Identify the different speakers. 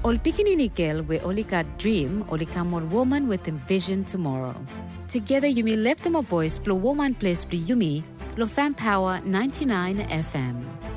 Speaker 1: Ol pikininikel we olika dream olika more woman with a vision tomorrow. Together you may lift them a voice, blow woman place be yumi, lo fan power 99 FM.